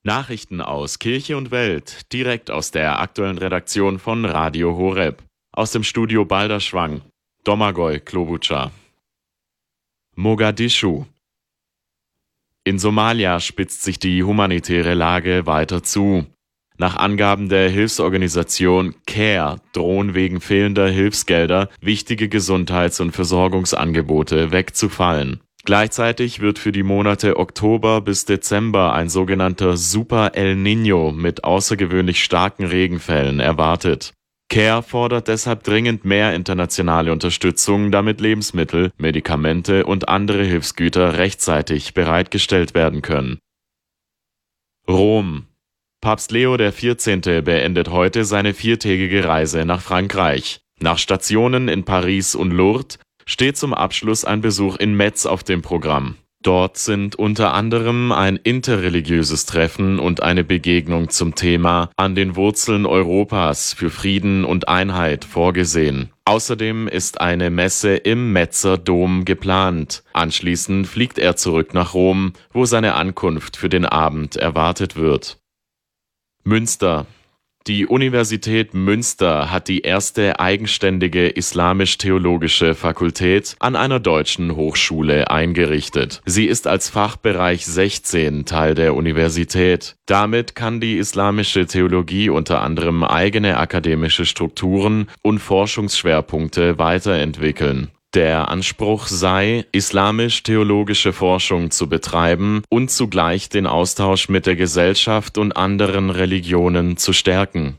Nachrichten aus Kirche und Welt, direkt aus der aktuellen Redaktion von Radio Horeb. Aus dem Studio Balderschwang, Domagoj Klobučar. Mogadischu. In Somalia spitzt sich die humanitäre Lage weiter zu. Nach Angaben der Hilfsorganisation CARE drohen wegen fehlender Hilfsgelder wichtige Gesundheits- und Versorgungsangebote wegzufallen. Gleichzeitig wird für die Monate Oktober bis Dezember ein sogenannter Super El Niño mit außergewöhnlich starken Regenfällen erwartet. CARE fordert deshalb dringend mehr internationale Unterstützung, damit Lebensmittel, Medikamente und andere Hilfsgüter rechtzeitig bereitgestellt werden können. Rom. Papst Leo XIV. Beendet heute seine 4-tägige Reise nach Frankreich. Nach Stationen in Paris und Lourdes steht zum Abschluss ein Besuch in Metz auf dem Programm. Dort sind unter anderem ein interreligiöses Treffen und eine Begegnung zum Thema An den Wurzeln Europas für Frieden und Einheit vorgesehen. Außerdem ist eine Messe im Metzer Dom geplant. Anschließend fliegt er zurück nach Rom, wo seine Ankunft für den Abend erwartet wird. Münster. Die Universität Münster hat die erste eigenständige islamisch-theologische Fakultät an einer deutschen Hochschule eingerichtet. Sie ist als Fachbereich 16 Teil der Universität. Damit kann die islamische Theologie unter anderem eigene akademische Strukturen und Forschungsschwerpunkte weiterentwickeln. Der Anspruch sei, islamisch-theologische Forschung zu betreiben und zugleich den Austausch mit der Gesellschaft und anderen Religionen zu stärken.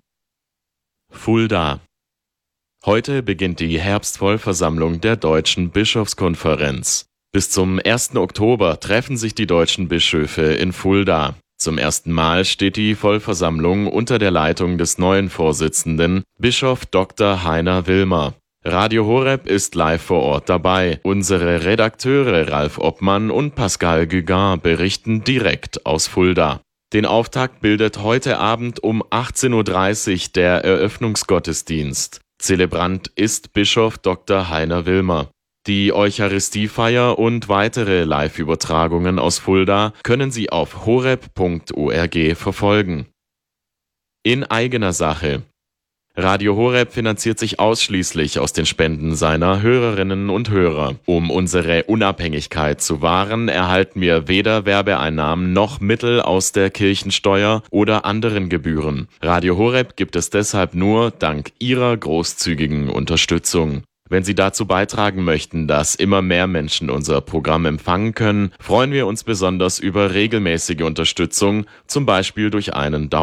Fulda. Heute beginnt die Herbstvollversammlung der Deutschen Bischofskonferenz. Bis zum 1. Oktober treffen sich die deutschen Bischöfe in Fulda. Zum ersten Mal steht die Vollversammlung unter der Leitung des neuen Vorsitzenden, Bischof Dr. Heiner Wilmer. Radio Horeb ist live vor Ort dabei. Unsere Redakteure Ralf Obmann und Pascal Guegan berichten direkt aus Fulda. Den Auftakt bildet heute Abend um 18:30 Uhr der Eröffnungsgottesdienst. Zelebrant ist Bischof Dr. Heiner Wilmer. Die Eucharistiefeier und weitere Live-Übertragungen aus Fulda können Sie auf horeb.org verfolgen. In eigener Sache. Radio Horeb finanziert sich ausschließlich aus den Spenden seiner Hörerinnen und Hörer. Um unsere Unabhängigkeit zu wahren, erhalten wir weder Werbeeinnahmen noch Mittel aus der Kirchensteuer oder anderen Gebühren. Radio Horeb gibt es deshalb nur dank Ihrer großzügigen Unterstützung. Wenn Sie dazu beitragen möchten, dass immer mehr Menschen unser Programm empfangen können, freuen wir uns besonders über regelmäßige Unterstützung, zum Beispiel durch einen